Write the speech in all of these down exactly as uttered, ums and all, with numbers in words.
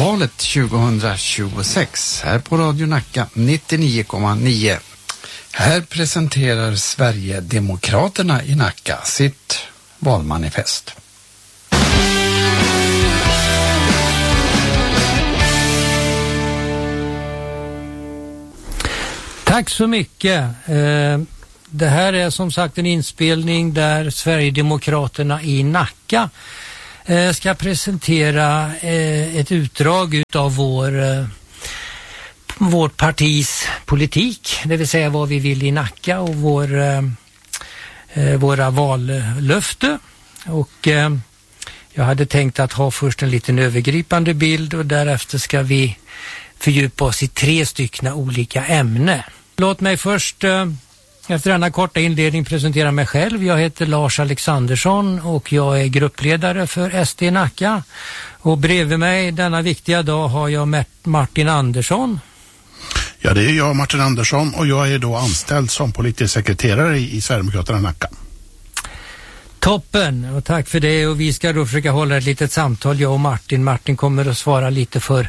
valet tjugohundratjugosex här på Radio Nacka nittionio komma nio. Här presenterar Sverigedemokraterna i Nacka sitt valmanifest. Tack så mycket. Det här är som sagt en inspelning där Sverigedemokraterna i Nacka ska presentera ett utdrag utav vår, vårt partis politik, det vill säga vad vi vill i Nacka och vår, våra vallöfte. Och jag hade tänkt att ha först en liten övergripande bild och därefter ska vi fördjupa oss i tre stycken olika ämnen. Låt mig först efter denna korta inledning presentera mig själv. Jag heter Lars Alexandersson och jag är gruppledare för S D Nacka. Och bredvid mig denna viktiga dag har jag Martin Andersson. Ja, det är jag, Martin Andersson, och jag är då anställd som politisk sekreterare i, i Sverigedemokraterna Nacka. Toppen, och tack för det. Och vi ska då försöka hålla ett litet samtal, jag och Martin. Martin kommer att svara lite för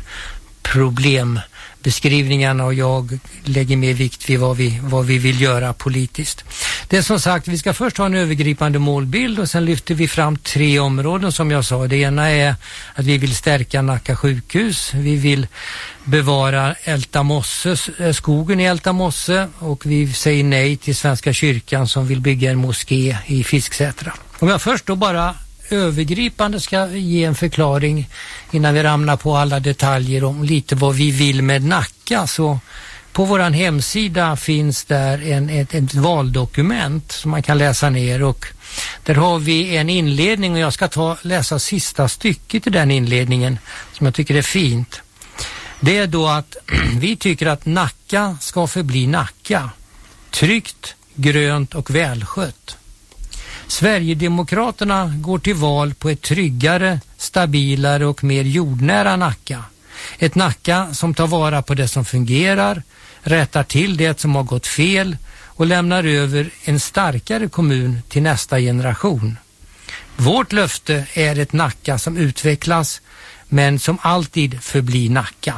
problembeskrivningarna och jag lägger mer vikt vid vad vi, vad vi vill göra politiskt. Det är som sagt, vi ska först ha en övergripande målbild och sen lyfter vi fram tre områden som jag sa. Det ena är att vi vill stärka Nacka sjukhus, vi vill bevara Ältamosse, skogen i Ältamosse och vi säger nej till Svenska kyrkan som vill bygga en moské i Fisksätra. Om jag först då bara övergripande ska ge en förklaring innan vi ramlar på alla detaljer om lite vad vi vill med Nacka, så på våran hemsida finns där en, ett, ett valdokument som man kan läsa ner och där har vi en inledning och jag ska ta läsa sista stycket i den inledningen som jag tycker är fint. Det är då att vi tycker att Nacka ska förbli Nacka, tryggt, grönt och välskött. Sverigedemokraterna går till val på ett tryggare, stabilare och mer jordnära Nacka. Ett Nacka som tar vara på det som fungerar, rättar till det som har gått fel och lämnar över en starkare kommun till nästa generation. Vårt löfte är ett Nacka som utvecklas men som alltid förblir Nacka.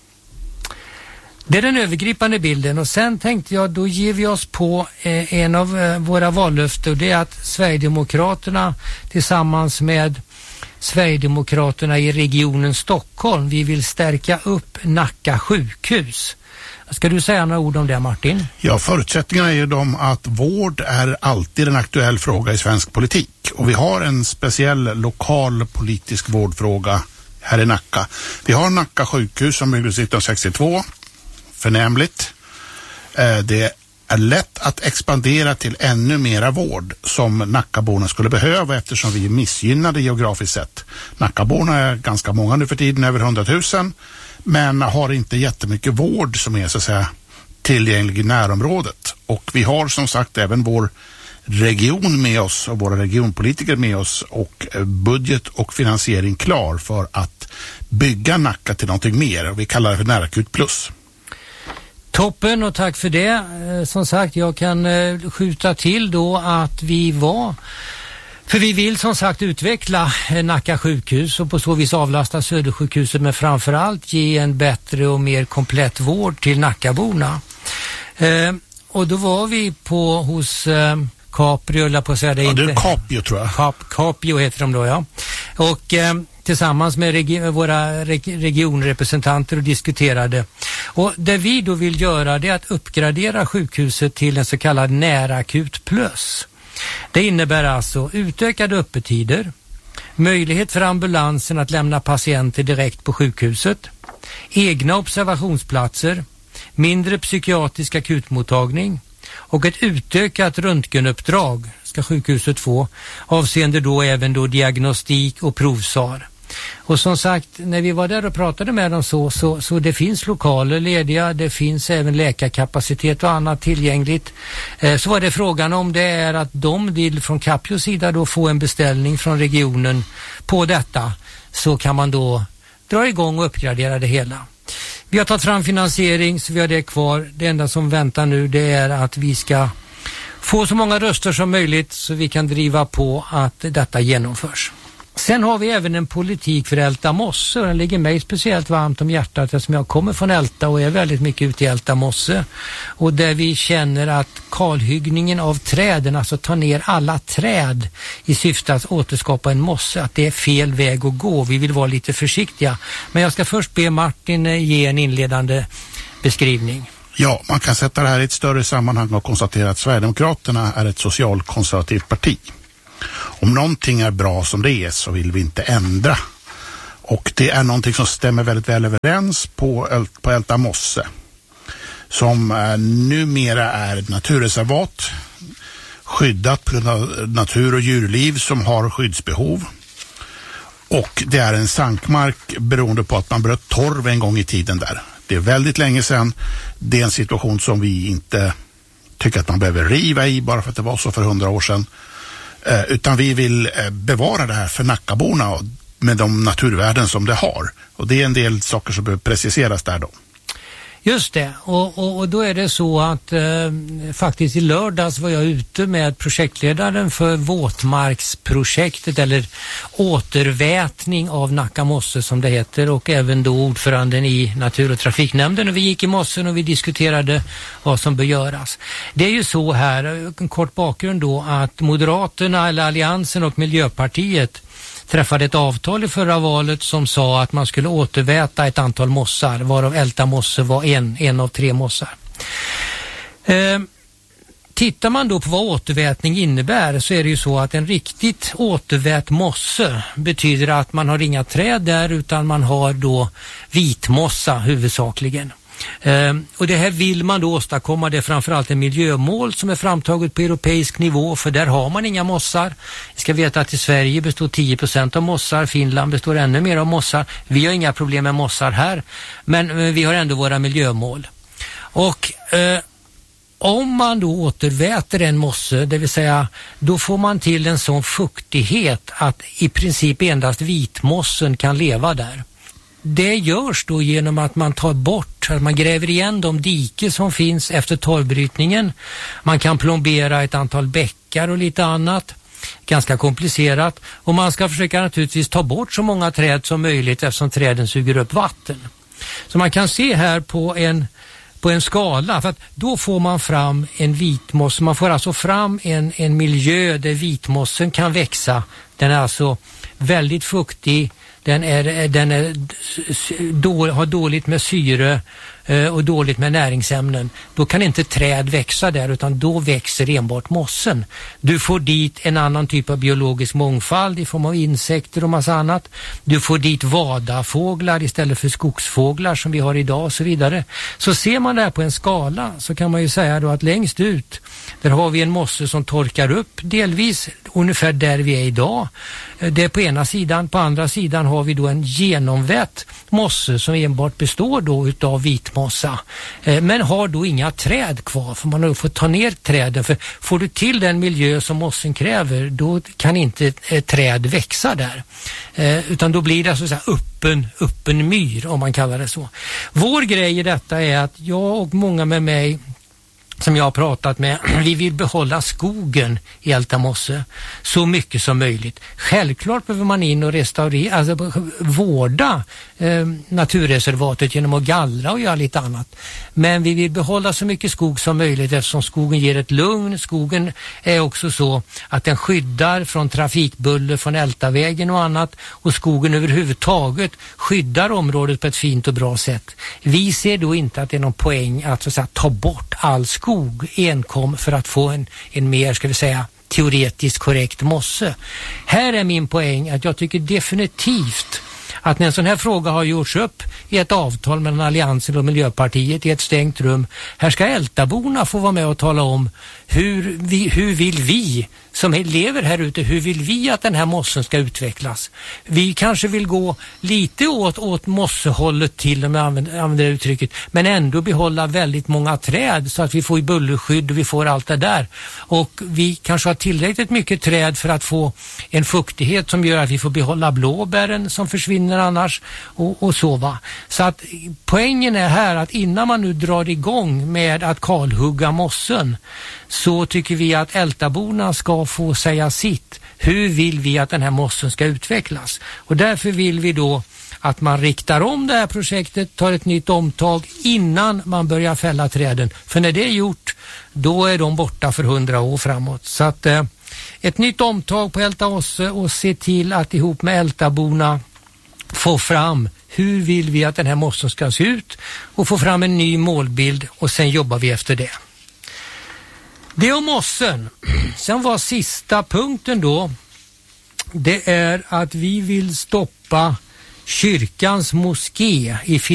Det är den övergripande bilden och sen tänkte jag då ger vi oss på eh, en av eh, våra vallöften och det är att Sverigedemokraterna tillsammans med Sverigedemokraterna i regionen Stockholm, vi vill stärka upp Nacka sjukhus. Ska du säga några ord om det, Martin? Ja, förutsättningarna är ju de att vård är alltid en aktuell fråga i svensk politik och vi har en speciell lokal politisk vårdfråga här i Nacka. Vi har Nacka sjukhus som byggdes nittonhundrasextiotvå. Förnämligt. Det är lätt att expandera till ännu mera vård som Nackaborna skulle behöva eftersom vi är missgynnade geografiskt sett. Nackaborna är ganska många nu för tiden, över hundratusen, men har inte jättemycket vård som är så att säga tillgänglig i närområdet. Och vi har som sagt även vår region med oss och våra regionpolitiker med oss och budget och finansiering klar för att bygga Nacka till någonting mer. Vi kallar det för närakut plus. Toppen och tack för det. Som sagt, jag kan skjuta till då att vi var, för vi vill som sagt utveckla Nacka sjukhus och på så vis avlasta Södersjukhuset men framförallt ge en bättre och mer komplett vård till Nackaborna. Eh, och då var vi på hos eh, Caprio, eller på att säga det ja, inte. det är Capio tror jag. Cap, Capio heter de då, ja. Och eh, tillsammans med regi- våra reg- regionrepresentanter och diskuterade. Och det vi då vill göra det är att uppgradera sjukhuset till en så kallad närakut plus. Det innebär alltså utökade öppettider, möjlighet för ambulansen att lämna patienter direkt på sjukhuset, egna observationsplatser, mindre psykiatrisk akutmottagning och ett utökat röntgenuppdrag ska sjukhuset få avseende då även då diagnostik och provsvar. Och som sagt, när vi var där och pratade med dem så, så, så det finns lokaler lediga, det finns även läkarkapacitet och annat tillgängligt. Eh, så var det frågan om det är att de vill från Capios sida då få en beställning från regionen på detta, så kan man då dra igång och uppgradera det hela. Vi har tagit fram finansiering så vi har det kvar. Det enda som väntar nu det är att vi ska få så många röster som möjligt så vi kan driva på att detta genomförs. Sen har vi även en politik för Älta mosse, och den ligger mig speciellt varmt om hjärtat eftersom jag kommer från Älta och är väldigt mycket ute i Älta mosse. Och där vi känner att kalhyggningen av träden, alltså ta ner alla träd i syfte att återskapa en mosse, att det är fel väg att gå. Vi vill vara lite försiktiga. Men jag ska först be Martin ge en inledande beskrivning. Ja, man kan sätta det här i ett större sammanhang och konstatera att Sverigedemokraterna är ett socialkonservativt parti. Om någonting är bra som det är så vill vi inte ändra. Och det är någonting som stämmer väldigt väl överens på, på Älta mosse, som är, numera är ett naturreservat, skyddat på grund av natur- och djurliv som har skyddsbehov. Och det är en sankmark beroende på att man bröt torv en gång i tiden där. Det är väldigt länge sedan. Det är en situation som vi inte tycker att man behöver riva i bara för att det var så för hundra år sedan. Eh, utan vi vill eh, bevara det här för Nackaborna med de naturvärden som det har. Och det är en del saker som behöver preciseras där då. Just det, och, och, och då är det så att eh, faktiskt i lördags var jag ute med projektledaren för våtmarksprojektet, eller återvätning av Nacka mosse som det heter, och även då ordföranden i natur- och trafiknämnden, och vi gick i mossen och vi diskuterade vad som bör göras. Det är ju så här, en kort bakgrund då, att Moderaterna eller Alliansen och Miljöpartiet träffade ett avtal i förra valet som sa att man skulle återväta ett antal mossar, varav Älta mosse var en, en av tre mossar. Eh, tittar man då på vad återvätning innebär så är det ju så att en riktigt återvät mosse betyder att man har inga träd där utan man har då vitmossa huvudsakligen. Uh, och det här vill man då åstadkomma, det är framförallt en miljömål som är framtaget på europeisk nivå, för där har man inga mossar. Vi ska veta att i Sverige består tio procent av mossar, Finland består ännu mer av mossar. Vi har inga problem med mossar här, men uh, vi har ändå våra miljömål. Och uh, om man då återväter en mosse, det vill säga då får man till en sån fuktighet att i princip endast vitmossen kan leva där. Det görs då genom att man tar bort, att man gräver igen de diken som finns efter torvbrytningen. Man kan plombera ett antal bäckar och lite annat. Ganska komplicerat. Och man ska försöka naturligtvis ta bort så många träd som möjligt eftersom träden suger upp vatten. Så man kan se här på en, på en skala, för att då får man fram en vitmosse. Man får alltså fram en, en miljö där vitmossen kan växa. Den är alltså väldigt fuktig. Den, är, den är, då, har dåligt med syre eh, och dåligt med näringsämnen. Då kan inte träd växa där utan då växer enbart mossen. Du får dit en annan typ av biologisk mångfald i form av insekter och massa annat. Du får dit vadafåglar istället för skogsfåglar som vi har idag och så vidare. Så ser man det här på en skala så kan man ju säga då att längst ut där har vi en mosse som torkar upp delvis ungefär där vi är idag. Det är på ena sidan, på andra sidan har vi då en genomvät mosse som enbart består då utav vitmossa. Men har då inga träd kvar, för man har fått ta ner träden. För får du till den miljö som mossen kräver, då kan inte ett träd växa där. Utan då blir det så att säga öppen, öppen myr, om man kallar det så. Vår grej i detta är att jag och många med mig som jag har pratat med, vi vill behålla skogen i Älta mosse så mycket som möjligt. Självklart behöver man in och restaurera, alltså vårda eh, naturreservatet genom att gallra och göra lite annat. Men vi vill behålla så mycket skog som möjligt eftersom skogen ger ett lugn. Skogen är också så att den skyddar från trafikbuller från Ältavägen och annat, och skogen överhuvudtaget skyddar området på ett fint och bra sätt. Vi ser då inte att det är någon poäng att, så att säga, ta bort all skog enkom för att få en, en mer, ska vi säga, teoretiskt korrekt mosse. Här är min poäng att jag tycker definitivt att när en sån här fråga har gjorts upp i ett avtal mellan Alliansen och Miljöpartiet i ett stängt rum, här ska Ältaborna få vara med och tala om hur, vi, hur vill vi som lever här ute, hur vill vi att den här mossen ska utvecklas? Vi kanske vill gå lite åt, åt mossehållet till, om jag använder, använder det uttrycket, men ändå behålla väldigt många träd så att vi får bullerskydd och vi får allt det där. Och vi kanske har tillräckligt mycket träd för att få en fuktighet som gör att vi får behålla blåbären som försvinner annars och, och så va. Så att poängen är här att innan man nu drar igång med att kalhugga mossen, så tycker vi att Ältaborna ska ska få säga sitt. Hur vill vi att den här mossen ska utvecklas? Och därför vill vi då att man riktar om det här projektet, tar ett nytt omtag innan man börjar fälla träden. För när det är gjort, då är de borta för hundra år framåt. Så att eh, ett nytt omtag på Älta Osse och se till att ihop med ältaborna få fram hur vill vi att den här mossen ska se ut och få fram en ny målbild och sen jobbar vi efter det. Det om mossen. Sen var sista punkten då, det är att vi vill stoppa kyrkans moské i